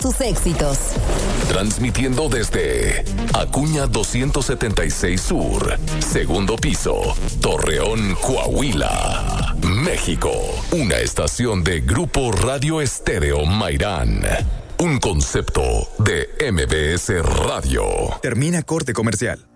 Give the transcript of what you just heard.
tus éxitos. Transmitiendo desde Acuña 276 Sur, segundo piso, Torreón, Coahuila, México. Una estación de Grupo Radio Estéreo Mairán. Un concepto de MBS Radio. Termina corte comercial.